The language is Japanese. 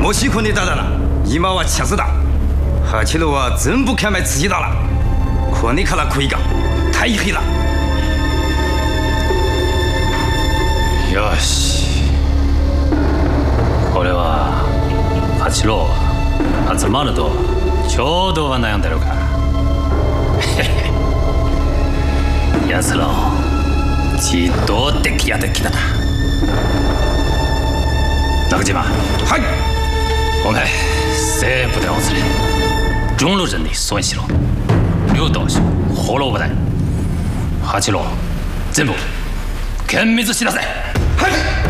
もしこねただな、今はチャスだ。八郎は全部看埋自己だ了。これから来いが大変だ。 よし。これは八郎集まるとちょうどは悩んでるか。奴らをじっと敵や敵だな。中島。 はい。 我们谁不得好自然，中路人的孙喜郎、刘道士、火炉部隊、八郎、全部殲滅しなさい。 はい。